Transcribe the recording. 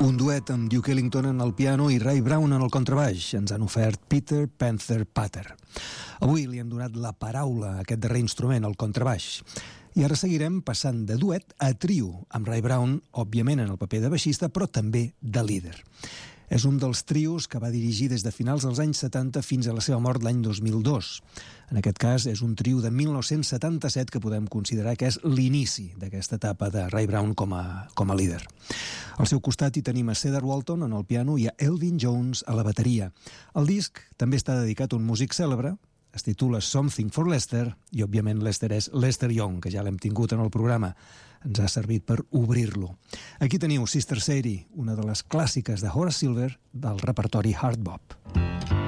Un duet amb Duke Ellington en el piano i Ray Brown en el contrabaix. Ens han ofert Peter Panther Patter. Avui li hem donat la paraula a aquest darrer instrument, el contrabaix. I ara seguirem passant de duet a trio, amb Ray Brown, òbviament en el paper de baixista, però també de líder. És un dels trios que va dirigir des de finals dels anys 70 fins a la seva mort l'any 2002. En aquest cas, és un trio de 1977 que podem considerar que és l'inici d'aquesta etapa de Ray Brown com a líder. Al seu costat hi tenim a Cedar Walton en el piano i a Elvin Jones a la bateria. El disc també està dedicat a un músic cèlebre, es titula Something for Lester, i òbviament Lester és Lester Young, que ja l'hem tingut en el programa. Ens ha servit per obrir-lo. Aquí teniu Sister Sadie, una de les clàssiques de Horace Silver del repertori Hard Bop.